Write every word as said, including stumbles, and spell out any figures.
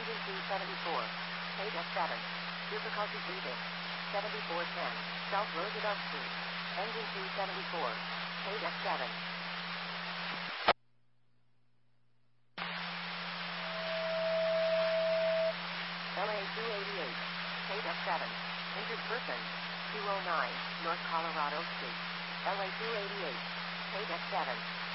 Engine two seventy-four. Paid F seven. Difficulty breathing. seventy-four ten. South Roosevelt Street. Engine two seventy-four. Paid F seven. L A two eighty-eight. Paid F seven. Injured person. two oh nine. North Colorado Street. L A two eighty-eight. Paid F seven.